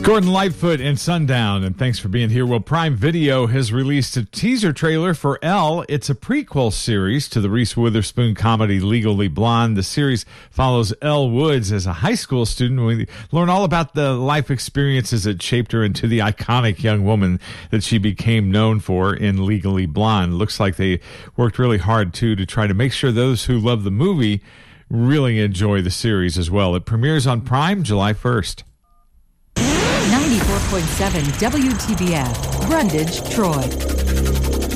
Gordon Lightfoot and Sundown, and thanks for being here. Well, Prime Video has released a teaser trailer for Elle. It's a prequel series to the Reese Witherspoon comedy Legally Blonde. The series follows Elle Woods as a high school student. We learn all about the life experiences that shaped her into the iconic young woman that she became known for in Legally Blonde. Looks like they worked really hard, too, to try to make sure those who love the movie really enjoy the series as well. It premieres on Prime July 1st. 94.7 WTBF, Brundage, Troy.